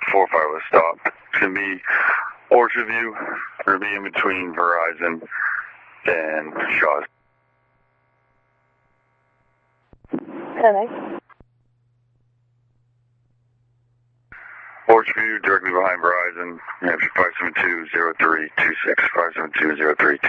45 with stop. It's going to be Orchard View. We're going to be in between Verizon and Shaw's. 10-8. Orchard View, directly behind Verizon. New Hampshire 572-0326, 572-0326.